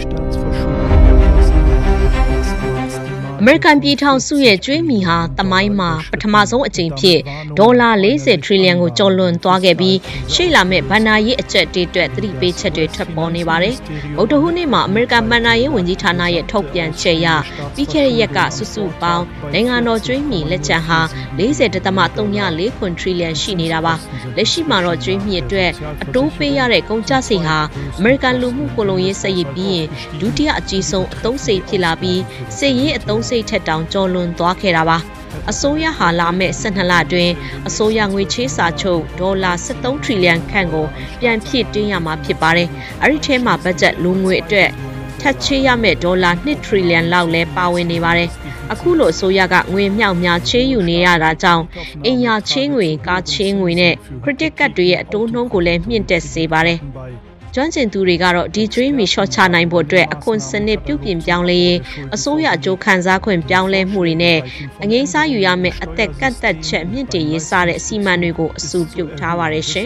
American ပြည်ထောင်စုရဲ့ကျွေးမီဟာတမိုင်းမှာပထမဆုံးအကြိမ်ဖြစ်ဒေါ်လာ40 trillion ကိုကျော်လွန်သွားခဲ့ပြီးရှေ့လာမဲ့ဘဏ္ဍာရေးအကျပ်တေးအတွက်သတိပေးချက်တွေထွက်ပေါ်နေပါတယ်။ဗုဒ္ဓဟူးနေ့မှာ American ဘဏ္ဍာရေးဝန်ကြီးဌာနရဲ့ထုတ်ပြန်ချက်အရပြီးခဲ့တဲ့ရက်ကစုစုပေါင်းနိုင်ငံတော်ကျွေးမီလက်ကျန်ဟာ40.349 trillion ရှိနေတာပါ။လက်ရှိမှာတော့ကျွေးမီအတွက်အတိုးပေးရတဲ့ကုန်ကျစရိတ်ဟာ American လူမှုကိုလိုရေးစရိတ်ပြီးရင်ဒုတိယအကြီးဆုံးအသုံးစရိတ်ဖြစ်လာပြီးစစ်ရေးအသုံးစရိတ်ထက်တောင်ကျော်လွန်သွားခဲ့တာပါအစိုးရဟာလာမဲ့12လအတွင်းအစိုးရငွေချေးစာချုပ်ဒေါ်လာ73 trillion ခန့်ကိုပြန်ဖြည့်တင်းရမှာဖြစ်ပါတယ်အဲ့ဒီထဲမှာဘတ်ဂျက်လူငွေအတွက်ထပ်ချေးရမဲ့ဒေါ်လာ2 trillion လောက်လဲပါဝင်နေပါတယ်အခုလိုအစိုးရကငွေမြောက်များချေးယူနေရတာကြောင့်အင်ယာချေးငွေကားချေးငွေနဲ့ credit card တွေရဲ့အတိုးနှုန်းကိုလည်းမြင့်တက်စေပါတယ်ကျွမ်းကျင်သူတွေကတော့ဒီကျွေးမီရှော့ချနိုင်ဖို့အတွက်အခွန်စနစ်ပြုပြင်ပြောင်းလဲရေးအစိုးရအကျိုးခံစားခွင့်ပြောင်းလဲမှုတွေနဲ့အငိမ့်စားယူရမယ့်အသက်ကန့်သက်ချက်မြင့်တင်ရေးစတဲ့အစီအမံတွေကိုအဆိုပြုထားပါတယ်ရှင်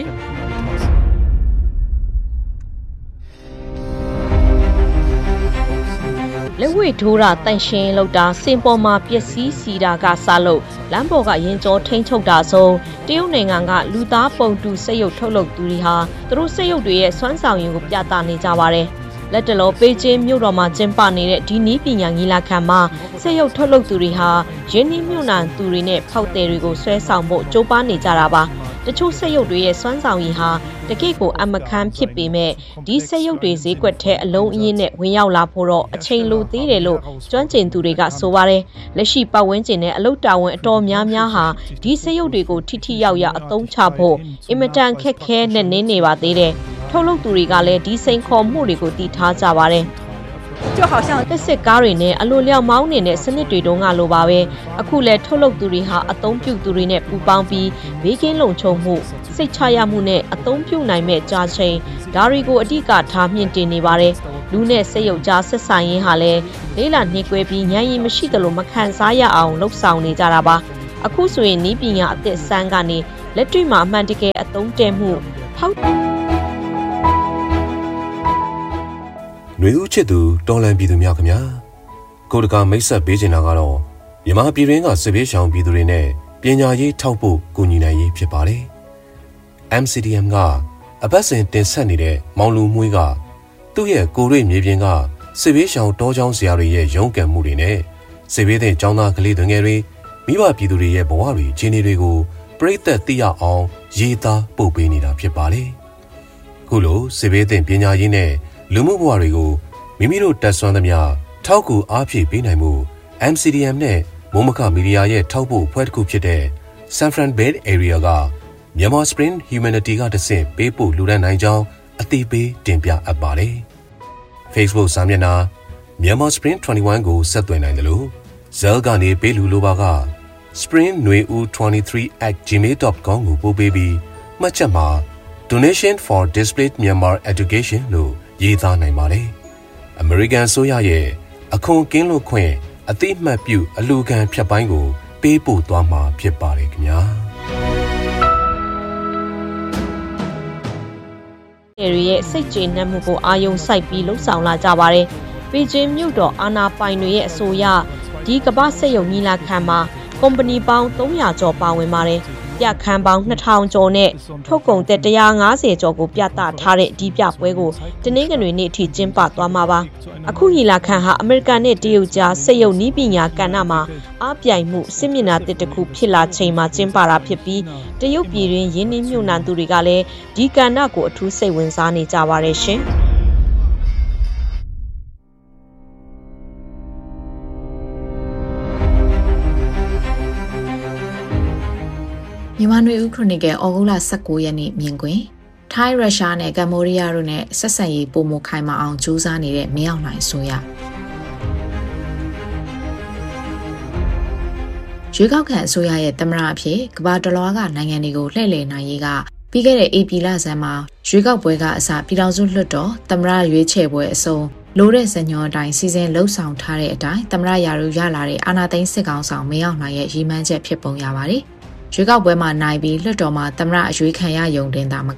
လက်ဝဲထိုးတာတန့်ရှင်းလောက်တာစင်ပေါ်မှာပျက်စီးစီတာကစားလို့လမ်းပေါ်ကရင်ကျော်ထိန်းချုပ်တာဆုံးတရုတ်နိုင်ငံကလူသားပုံတူစက်ရုပ်ထုတ်လုပ်သူတွေဟာသူတို့စက်ရုပ်တွေရဲ့စွမ်းဆောင်ရည်ကိုပြသနေကြပါတယ်လက်တလောပေကျင်းမြို့တော်မှာကျင်းပနေတဲ့ဒီနည်းပညာညီလာခံမှာစက်ရုပ်ထုတ်လုပ်သူတွေဟာရင်းနှီးမြှုပ်နှံသူတွေနဲ့ဖောက်သည်တွေကိုဆွဲဆောင်ဖို့ကြိုးပမ်းနေကြတာပါတချို့စက်ရုပ်တွေရဲ့စွမ်းဆောင်ရည်ဟာတကယ့်ကိုအမခန်းဖြစ်ပေမဲ့ဒီစက်ရုပ်တွေဈေးကွက်ထဲအလုံးအင်းနဲ့ဝင်ရောက်လာဖို့တော့အချိန်လိုသေးတယ်လို့ကျွမ်းကျင်သူတွေကဆိုပါတယ်လက်ရှိပတ်ဝန်းကျင်နဲ့အလုပ်တာဝန်အတော်များများဟာဒီစက်ရုပ်တွေကိုထိထိရောက်ရောက်အသုံးချဖို့အင်မတန်ခက်ခဲနဲ့နင်းနေပါသေးတယ်ထုတ်လုပ်သူတွေကလည်းဒီစိန်ခေါ်မှုတွေကိုတည်ထားကြပါတယ်就好像တက်စစ်ကားတွေနဲ့အလိုလျောက်မောင်းနေတဲ့စနစ်တွေတုန်းကလိုပါပဲအခုလဲထုတ်လုပ်သူတွေဟာအသုံးပြုသူတွေနဲ့ပူးပေါင်းပြီးဘေးကင်းလုံခြုံမှုစိတ်ချရမှုနဲ့အသုံးပြုနိုင်မဲ့ကြာချိန်ဒါတွေကိုအဓိကထားမြင့်တင်နေပါတယ်လူနဲ့စက်ရုပ်ကြားဆက်ဆံရေးဟာလဲလေးလာနှိကွဲပြီးဉာဏ်ရည်မရှိသလိုမခံစားရအောင်လှုပ်ဆောင်နေကြတာပါအခုဆိုရင်ဤပညာအသစ်စမ်းကနေလက်တွေ့မှာအမှန်တကယ်အသုံးတည့်မှုဖောက်ຫນွေဦးချစ်သူတော်လန်ပြည်သူများခင်ဗျာကိုတကာမိတ်ဆက်ပေးချင်တာကတော့မြန်မာပြည်တွင်းကစစ်ဘေးရှောင်ပြည်သူတွေနဲ့ပညာရေးထောက်ဖို့ကူညီနိုင်ရေးဖြစ်ပါတယ် MCDM ကအပတ်စဉ်တင်ဆက်နေတဲ့မောင်လူမွှေးကသူ့ရဲ့ကိုရွေမြေပြင်ကစစ်ဘေးရှောင်တောချောင်းဆရာတွေရဲ့ရုန်းကန်မှုတွေနဲ့စစ်ဘေးသင့်ကျောင်းသားကလေးတွေငယ်တွေမိဘပြည်သူတွေရဲ့ဘဝတွေခြေနေတွေကိုပြိသက်သိရအောင်ရေးသားပို့ပေးနေတာဖြစ်ပါတယ်ခုလိုစစ်ဘေးသင့်ပညာရေးနဲ့လူမှုဘဝတွေကိုမိမိတို့တက်ဆွမ်းသမျှထောက်ကူအားဖြည့်ပေးနိုင်မှု MCDM နဲ့မိုးမခမီဒီယာရဲ့ထောက်ပို့အဖွဲ့တစ်ခုဖြစ်တဲ့ San Fran Bay Area ကMyanmar Spring Humanity ကတဆင့်ပေးပို့လူဒန်းနိုင်ကြောင်းအသိပေးတင်ပြအပ်ပါတယ်။ Facebook စာမျက်နှာ Myanmar Spring 21ကိုဆက်သွယ်နိုင်တယ်လို့ Zelle ကနေပေးလူလိုပါက springneu23@gmail.com ကိုပို့ပေးပြီးမှတ်ချက်မှာ Donation for Displaced Myanmar Education လို့ရေးသားနိုင်ပါတယ်။ American ဆိုရရဲ့အခွန်ကင်းလွတ်ခွင့်အတိအမှတ်ပြုအလူခံဖြတ်ပိုင်းကိုပေးပို့သွားမှာဖြစ်ပါတယ်ခင်ဗျာ။ရဲ့စိတ်ကျေနပ်မှုကိုအာရုံစိုက်ပြီးလှုပ်ဆောင်လာကြပါတယ်။ပေကျင်းမြို့တော်အာနာပိုင်တွေရဲ့အဆိုအရဒီကမ္ဘာစက်ရုံညီလာခံမှာကုမ္ပဏီပေါင်း300ကျော်ပါဝင်ပါတယ်။ပြခန်းပေါင်း2000ကျော်နဲ့ထုတ်ကုန်သက်150ကျော်ကိုပြသထားတဲ့ဒီပြပွဲကိုတနင်္ဂနွေနေ့အထိကျင်းပသွားမှာပါအခုညီလာခံဟာအမေရိကန်နဲ့တရုတ်ကြားစက်ရုပ်နည်းပညာကဏ္ဍမှာအားပြိုင်မှုစစ်မျက်နှာသစ်တစ်ခုဖြစ်လာချိန်မှာကျင်းပတာဖြစ်ပြီးတရုတ်ပြည်တွင်ရင်းနှီးမြှုပ်နှံသူတွေကလည်းဒီကဏ္ဍကိုအထူးစိတ်ဝင်စားနေကြပါတယ်ရှင်မြန်မာနွေဦးခရိုနီကယ်ဩဂုတ်လ19ရက်နေ့မြင်ကွင်းထိုင်းရုရှားနဲ့ကမ္ဘောဒီးယားတို့နဲ့ဆက်ဆံရေးပုံမခိုင်မာအောင်ကြိုးစားနေတဲ့မင်းအောင်လှိုင်ဆိုရရွေးကောက်ခံအစိုးရရဲ့သမ္မတအဖြစ်ကမ္ဘာတလွှားကနိုင်ငံတွေကိုလှည့်လည်နိုင်ရေးကပြီးခဲ့တဲ့ဧပြီလဆန်းမှာရွေးကောက်ပွဲကအစပြည်ထောင်စုလွှတ်တော်သမ္မတရွေးချယ်ပွဲအစုံလိုတဲ့ဇညောအတိုင်းစီစဉ်လှုပ်ဆောင်ထားတဲ့အတိုင်းသမ္မတရာထူးရလာတဲ့အာဏာသိမ်းစစ်ကောင်ဆောင်မင်းအောင်လှိုင်ရဲ့ရည်မှန်းချက်ဖြစ်ပုံရပါတယ်ရွေးကောက်ပွဲမှာနိုင်ပြီးလွှတ်တော်မှာသမ္မတအရွေးခံရယုံတင်တာမက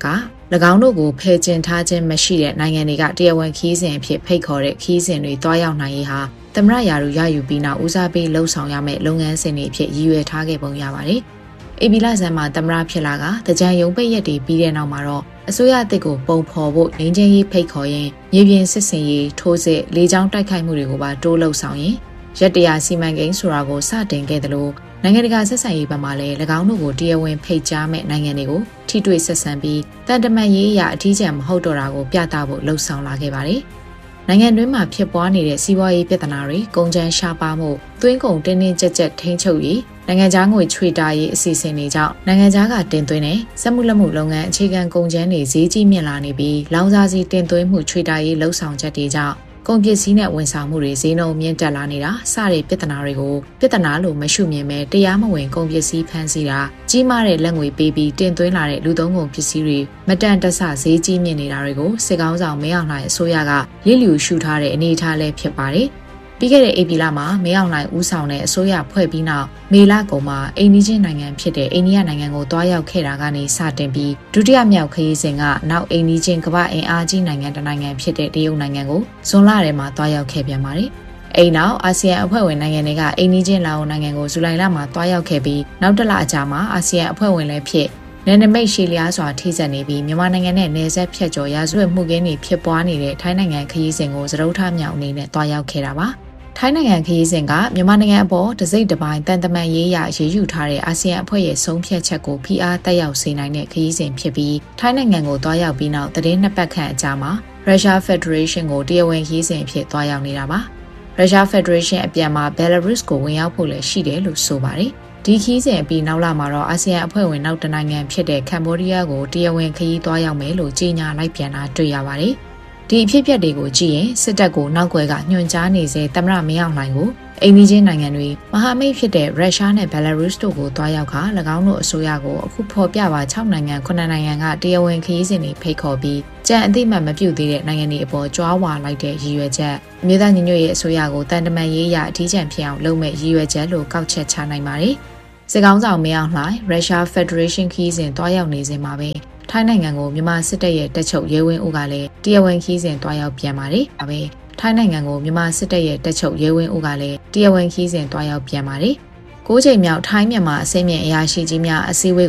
၎င်းတို့ကိုဖယ်ကျင်ထားခြင်းမရှိတဲ့နိုင်ငံတွေကတရားဝင်ခီးစဉ်အဖြစ်ဖိတ်ခေါ်တဲ့ခီးစဉ်တွေတွားရောက်နိုင်ရေးဟာသမရရာတို့ရယူပြီးနောက်ဦးစားပေးလှုပ်ဆောင်ရမယ့်လုပ်ငန်းစဉ်တွေအဖြစ်ရည်ရွယ်ထားခဲ့ပုံရပါတယ်။အေပီလဆန်မှာသမရဖြစ်လာကတကြံရုံပိတ်ရက်တွေပြီးတဲ့နောက်မှာတော့အစိုးရအသစ်ကိုပုံဖော်ဖို့ငင်းချင်းရေးဖိတ်ခေါ်ရင်မြေပြင်စစ်စင်ရေးထိုးစစ်လေကြောင်းတိုက်ခိုက်မှုတွေကိုပါတိုးလှုပ်ဆောင်ရင်ရက်တရာစီမံကိန်းဆိုတာကိုစတင်ခဲ့တယ်လို့နိုင်ငံတကာဆက်ဆံရေးဘက်မှလည်း၎င်းတို့ကိုတရားဝင်ဖိတ်ကြားမဲ့နိုင်ငံတွေကိုထိတွေ့ဆက်ဆံပြီးတန်တမန်ရေးအရာအထီးကျန်မဟုတ်တော့တာကိုပြသဖို့လှုံ့ဆော်လာခဲ့ပါတယ်။နိုင်ငံတွင်းမှာဖြစ်ပွားနေတဲ့စီးပွားရေးပြဿနာတွေကုန်ကျန်းရှားပါမှုသွင်းကုန်တင်းတင်းကြပ်ကြပ်ထိန်းချုပ်ရေးနိုင်ငံခြားငွေချွေတာရေးအစီအစဉ်တွေကြောင့်နိုင်ငံခြားကတင်သွင်းတဲ့စက်မှုလက်မှုလုပ်ငန်းအခြေခံကုန်ကျန်းတွေဈေးကြီးမြင့်လာနေပြီးလောင်စာဆီတင်သွင်းမှုချွေတာရေးလှုံ့ဆော်ချက်တွေကြောင့်ကုန်ပစ္စည်းနဲ့ဝန်ဆောင်မှုတွေဈေးနှုန်းမြင့်တက်လာနေတာစတဲ့ပြဿနာတွေကိုပြဿနာလို့မရှုမြင်ပဲတရားမဝင်ကုန်ပစ္စည်းဖမ်းဆီးတာကြီးမားတဲ့လက်ငွေပေးပြီးတင်သွင်းလာတဲ့လူသုံးကုန်ပစ္စည်းတွေမတန်တဆဈေးကြီးမြင့်နေတာတွေကိုစစ်ကောင်းဆောင်မင်းအောင်လှိုင်အစိုးရကလျစ်လျူရှုထားတဲ့အနေအထားလည်းဖြစ်ပါတယ်ပြီးခဲ့တဲ့ဧပြီလမှာမင်းအောင်လှိုင်ဦးဆောင်တဲ့အစိုးရဖွဲ့ပြီးနောက်မေလကုန်မှာအိန္ဒိယနိုင်ငံဖြစ်တဲ့အိန္ဒိယနိုင်ငံကိုတွားရောက်ခဲ့တာကနေစတင်ပြီးဒုတိယမြောက်ခရီးစဉ်ကနောက်အိန္ဒိယကမ္ဘာအင်အားကြီးနိုင်ငံတစ်နိုင်ငံဖြစ်တဲ့တရုတ်နိုင်ငံကိုဇွန်လထဲမှာတွားရောက်ခဲ့ပြန်ပါတယ်။အိမ်နောက်အာဆီယံအဖွဲ့ဝင်နိုင်ငံတွေကအိန္ဒိယလာအိုနိုင်ငံကိုဇူလိုင်လမှာတွားရောက်ခဲ့ပြီးနောက်တစ်လအကြာမှာအာဆီယံအဖွဲ့ဝင်လည်းဖြစ်နယ်နိမိတ်ရှည်လျားစွာထိစပ်နေပြီးမြန်မာနိုင်ငံနဲ့နယ်စပ်ဖြတ်ကျော်ရာဇဝတ်မှုခင်းတွေဖြစ်ပွားနေတဲ့ထိုင်းနိုင်ငံခရီးစဉ်ကိုစတုထမြောက်အနေနဲ့တွားရောက်ခဲ့တာပါ။ထိုင်းနိုင်ငံခရီးစဉ်ကမြန်မာနိုင်ငံအပေါ်တစိမ့်တစ်ပိုင်းတန်တမန်ရေးရရေးယူထားတဲ့အာဆီယံအဖွဲ့ရဲ့ဆုံးဖြတ်ချက်ကိုဖိအားတက်ရောက်စေနိုင်တဲ့ခရီးစဉ်ဖြစ်ပြီးထိုင်းနိုင်ငံကိုတွားရောက်ပြီးနောက်သတင်းနှစ်ပတ်ခန့်အကြာမှာရုရှားဖက်ဒရေးရှင်းကိုတရားဝင်ခရီးစဉ်အဖြစ်တွားရောက်နေတာပါရုရှားဖက်ဒရေးရှင်းအပြန်မှာဘယ်လာရုစ်ကိုဝင်ရောက်ဖို့လည်းရှိတယ်လို့ဆိုပါတယ်ဒီခီးစဉ်အပြီးနောက်လာမှာတော့အာဆီယံအဖွဲ့ဝင်နောက်တစ်နိုင်ငံဖြစ်တဲ့ကမ္ဘောဒီးယားကိုတရားဝင်ခရီးသွားရောက်မယ်လို့ကြေညာလိုက်ပြန်တာတွေ့ရပါတယ်ဒီအဖြစ်အပျက်တွေကိုကြည့်ရင်စစ်တပ်ကိုနောက်ွယ်ကညွှန်ကြားနေစေသမ္မတမင်းအောင်လှိုင်ကိုအိမ်နီးချင်းနိုင်ငံတွေမဟာမိတ်ဖြစ်တဲ့ရုရှားနဲ့ဘယ်လာရုစ်တို့ကိုတွားရောက်ခါ၎င်းတို့အစိုးရကိုအခုဖော်ပြပါ6နိုင်ငံ9နိုင်ငံကတရားဝင်ခရီးစဉ်တွေဖိတ်ခေါ်ပြီးကြံအသိမှတ်မပြုသေးတဲ့နိုင်ငံတွေအပေါ်ကြွားဝါလိုက်တဲ့ရည်ရွယ်ချက်အမျိုးသားညီညွတ်ရေးအစိုးရကိုတန်တမာရေးအရအထီးကျန်ဖြစ်အောင်လုပ်မဲ့ရည်ရွယ်ချက်လို့ကောက်ချက်ချနိုင်ပါတယ်စစ်ကောင်ဆောင်မင်းအောင်လှိုင်ရုရှားဖက်ဒရေးရှင်းခရီးစဉ်တွားရောက်နေစဉ်မှာပဲထိုင်းနိုင်ငံကိုမြန်မာစစ်တပ်ရဲ့တပ်ချုပ်ရဲဝင်းဦးကလည်းတရားဝင်ခီးစဉ်တွားရောက်ပြန်ပါတယ်။ဒါပဲထိုင်းနိုင်ငံကိုမြန်မာစစ်တပ်ရဲ့တပ်ချုပ်ရဲဝင်းဦးကလည်းတရားဝင်ခီးစဉ်တွားရောက်ပြန်ပါတယ်။9 ချိန်မြောက်ထိုင်းမြန်မာအစိမ်းမြင့်အရာရှိကြီးများအစည်းအဝေး